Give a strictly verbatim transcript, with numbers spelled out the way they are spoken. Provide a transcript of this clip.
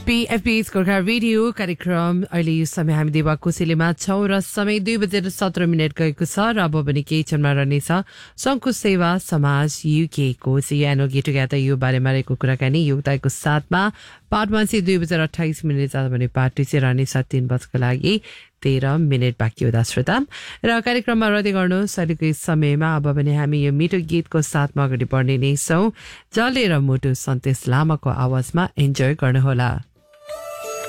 बीएफबी Gorkha radio कार्यक्रम अहिले यो समय हामी देवा कोसेलीमा छौँ र समय दुई बजेर सत्र मिनट गएको छ र अब पनि केही क्षणमा रहनेछ सङ्घको सेवा समाज युके को एनुअल गेट टुगेदर यो बारेमा रहेको कुराकानी योगदायको साथमा पार्ट वान चाहिँ दुई बजेर अठाइस मिनट जाँदा भने पार्ट टू चाहिँ रहनेछ तीन बजको लागि तेह्र मिनट बाँकी हुँदा श्रोता र कार्यक्रममा रहँदै गर्नुहोस् अहिलेको समयमा अब भने हामी यो मिठो गीतको साथमा अगाडि बढ्ने नै छौँ जले र मुटु सन्तेश लामाको आवाजमा इन्जोय गर्नुहोला।